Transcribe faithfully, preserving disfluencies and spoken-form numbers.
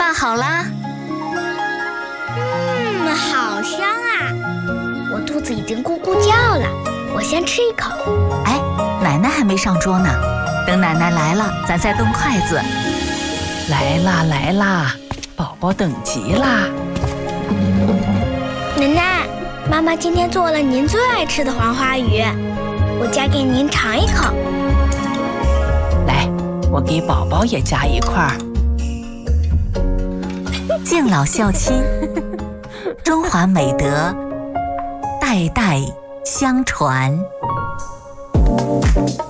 饭好啦。 嗯，好香啊！我肚子已经咕咕叫了，我先吃一口。 哎，奶奶还没上桌呢，等奶奶来了，咱再动筷子。 来啦来啦，宝宝等急啦！ 奶奶，妈妈今天做了您最爱吃的黄花鱼，我夹给您尝一口。 来，我给宝宝也夹一块儿。 敬老孝亲，中华美德代代相传。